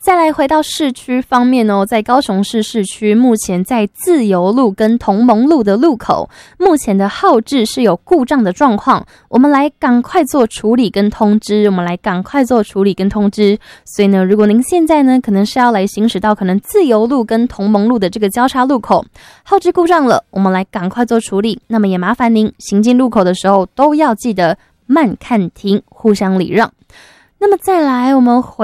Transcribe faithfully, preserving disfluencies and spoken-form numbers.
再来回到市区方面哦，在高雄市市区，目前在自由路跟同盟路的路口，目前的号志是有故障的状况，我们来赶快做处理跟通知，我们来赶快做处理跟通知。所以呢，如果您现在呢可能是要来行驶到可能自由路跟同盟路的这个交叉路口，号志故障了，我们来赶快做处理。那么也麻烦您行进路口的时候都要记得慢看停，互相礼让。那么再来，我们回